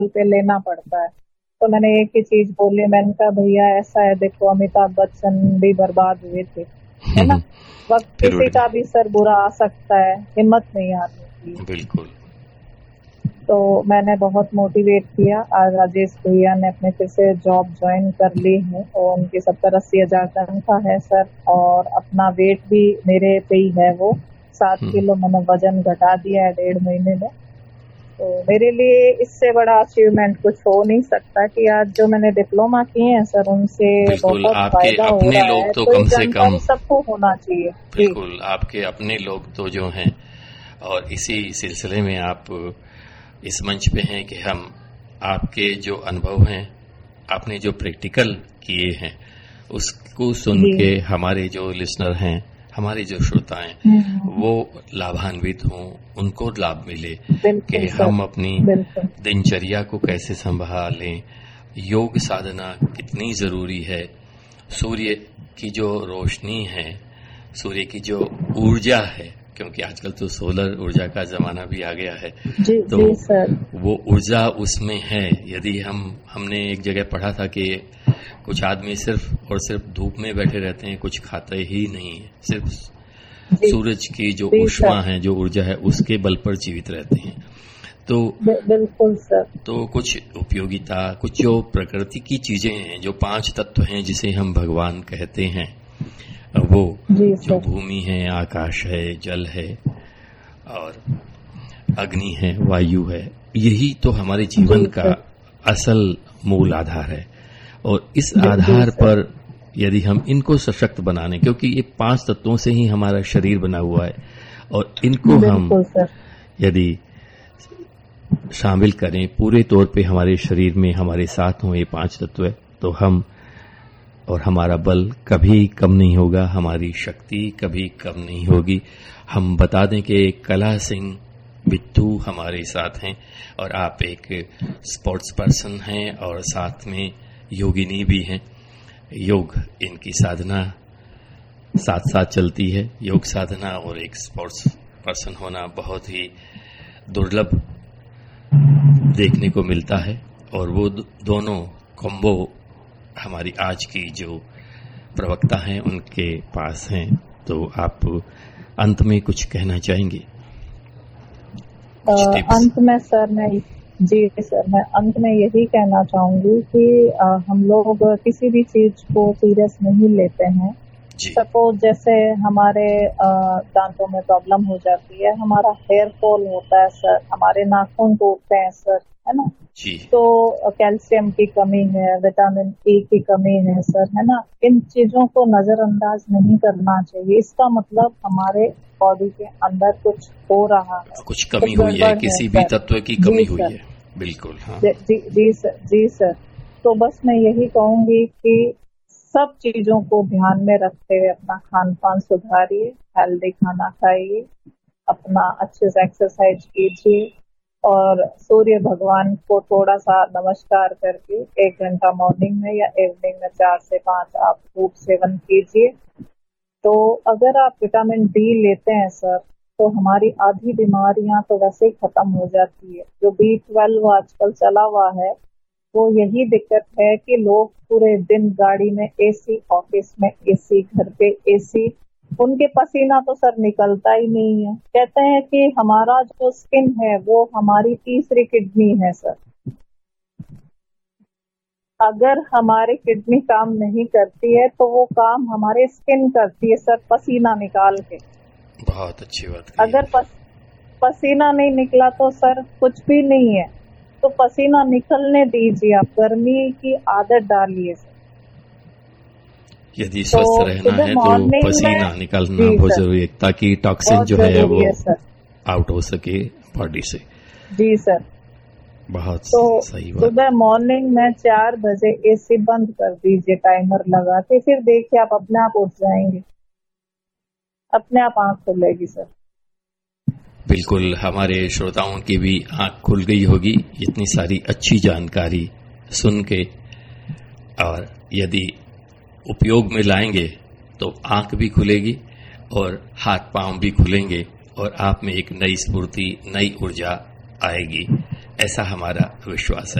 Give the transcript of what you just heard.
पे लेना पड़ता है। तो मैंने एक ही चीज बोली, मैंने कहा भैया ऐसा है, देखो अमिताभ बच्चन भी बर्बाद हुए थे, है ना, वक्त किसी का भी सर बुरा आ सकता है, हिम्मत नहीं हारनी चाहिए। बिल्कुल। तो मैंने बहुत मोटिवेट किया। आज राजेश भैया ने अपने फिर से जॉब ज्वाइन कर ली है और उनकी 70-80 हज़ार तनख्वाह है सर, और अपना वेट भी मेरे पे ही है, वो 7 किलो मैंने वजन घटा दिया है 1.5 महीने में। तो मेरे लिए इससे बड़ा अचीवमेंट कुछ हो नहीं सकता कि आज जो मैंने डिप्लोमा किए हैं सर, उनसे बहुत फायदा हो रहा है। तो कम से कम सबको होना चाहिए। बिल्कुल, आपके अपने लोग तो जो हैं, और इसी सिलसिले में आप इस मंच पे हैं कि हम आपके जो अनुभव हैं, आपने जो प्रैक्टिकल किए हैं, उसको सुन के हमारे जो लिसनर हैं, हमारे जो श्रोता हैं, वो लाभान्वित हों, उनको लाभ मिले कि हम अपनी दिनचर्या को कैसे संभालें, योग साधना कितनी जरूरी है, सूर्य की जो रोशनी है, सूर्य की जो ऊर्जा है, क्योंकि आजकल तो सोलर ऊर्जा का जमाना भी आ गया है, तो वो ऊर्जा उसमें है। यदि हमने एक जगह पढ़ा था कि कुछ आदमी सिर्फ और सिर्फ धूप में बैठे रहते हैं, कुछ खाते ही नहीं है, सिर्फ सूरज की जो ऊष्मा है, जो ऊर्जा है, उसके बल पर जीवित रहते हैं। तो बिल्कुल सर, तो कुछ उपयोगिता, कुछ जो प्रकृति की चीजें हैं, जो 5 तत्व हैं जिसे हम भगवान कहते हैं, वो जो भूमि है, आकाश है, जल है और अग्नि है, वायु है, यही तो हमारे जीवन का असल मूल आधार है। और इस आधार पर यदि हम इनको सशक्त बनाने, क्योंकि ये 5 तत्वों से ही हमारा शरीर बना हुआ है, और इनको हम यदि शामिल करें पूरे तौर पे हमारे शरीर में, हमारे साथ हों ये 5 तत्व, तो हम और हमारा बल कभी कम नहीं होगा, हमारी शक्ति कभी कम नहीं होगी। हम बता दें कि कला सिंह बिट्टू हमारे साथ हैं, और आप एक स्पोर्ट्स पर्सन हैं और साथ में योगिनी भी हैं। योग, इनकी साधना साथ साथ चलती है। योग साधना और एक स्पोर्ट्स पर्सन होना बहुत ही दुर्लभ देखने को मिलता है, और वो दोनों कॉम्बो हमारी आज की जो प्रवक्ता हैं उनके पास हैं। तो आप अंत में कुछ कहना चाहेंगे? अंत में सर मैं अंत में यही कहना चाहूंगी कि हम लोग किसी भी चीज को सीरियस नहीं लेते हैं। सपोज जैसे हमारे दांतों में प्रॉब्लम हो जाती है, हमारा हेयर फॉल होता है सर, हमारे नाखून टूटते हैं सर, है ना, तो कैल्शियम की कमी है, विटामिन ई की कमी है सर, है ना, इन चीजों को नजरअंदाज नहीं करना चाहिए। इसका मतलब हमारे बॉडी के अंदर कुछ हो रहा है, कुछ कमी हुई है, किसी भी तत्व की कमी हुई है। बिल्कुल, हाँ। जी सर। तो बस मैं यही कहूंगी कि सब चीजों को ध्यान में रखते हुए अपना खान पान सुधारिए, हेल्दी खाना खाइए, अपना अच्छे से एक्सरसाइज कीजिए, और सूर्य भगवान को थोड़ा सा नमस्कार करके 1 घंटा मॉर्निंग में या इवनिंग में 4 से 5 आप धूप सेवन कीजिए। तो अगर आप विटामिन डी लेते हैं सर, तो हमारी आधी बीमारियां तो वैसे ही खत्म हो जाती है। जो B12 आजकल चला हुआ है, वो यही दिक्कत है कि लोग पूरे दिन गाड़ी में एसी, ऑफिस में एसी, घर पे एसी, उनके पसीना तो सर निकलता ही नहीं है। कहते हैं कि हमारा जो स्किन है वो हमारी तीसरी किडनी है सर। अगर हमारी किडनी काम नहीं करती है तो वो काम हमारे स्किन करती है सर, पसीना निकाल के। बहुत अच्छी बात। अगर पसीना नहीं निकला तो सर कुछ भी नहीं है। तो पसीना निकलने दीजिए, आप गर्मी की आदत डालिए सर। यदि स्वस्थ रहना है तो पसीना निकालना बहुत जरूरी है, ताकि टॉक्सिन जो है वो आउट हो सके बॉडी से। जी सर, बहुत सही बात। सुबह मॉर्निंग में 4 बजे एसी बंद कर दीजिए टाइमर लगा के, फिर देखिए आप अपने आप उठ जाएंगे, अपने आप आंख खुलेगी सर। बिल्कुल, हमारे श्रोताओं की भी आंख खुल गई होगी इतनी सारी अच्छी जानकारी सुन के, और यदि उपयोग में लाएंगे तो आंख भी खुलेगी और हाथ पांव भी खुलेंगे, और आप में एक नई स्फूर्ति, नई ऊर्जा आएगी। ऐसा हमारा विश्वास है।